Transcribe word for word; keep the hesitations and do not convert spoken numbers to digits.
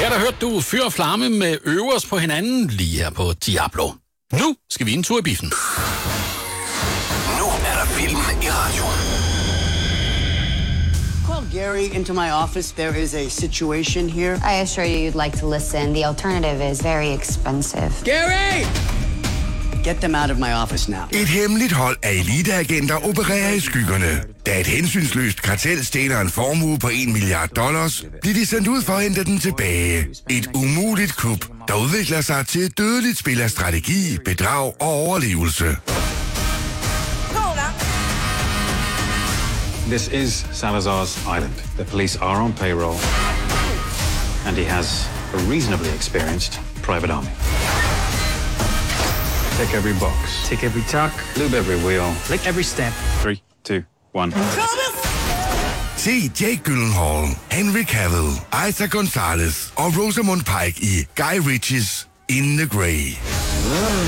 Ja, der hørte du Fyr og Flamme med øvers på hinanden lige her på Diablo. Nu skal vi en tur i biffen. Nu er der film i radioen. Call Gary into my office. There is a situation here. I assure you you'd like to listen. The alternative is very expensive. Gary! Get them out of my office now. Et hemmeligt hold af eliteagenter opererer i skyggerne. Da et hensynsløst kartel stjæler en formue på en milliard dollars, bliver de sendt ud for at hente den tilbage. Et umuligt kup, der udvikler sig til et dødeligt spil af strategi, bedrag og overlevelse. This is Salazar's island. The police are on payroll, and he has a reasonably experienced private army. Tick every box. Tick every tuck. Lube every wheel. Lick every step. Three, two, one. Se Jake Gyllenhaal, Henry Cavill, Isaac Gonzalez og Rosamund Pike i Guy Ritchies In the Grey.